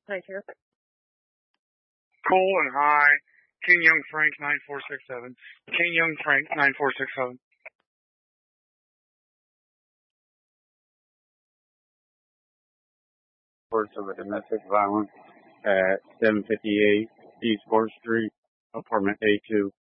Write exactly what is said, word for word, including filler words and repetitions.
Right here. Colin, hi. King Young Frank nine four six seven. King Young Frank nine four six seven. Reports of a domestic violence at seven fifty-eight East fourth Street, apartment A two.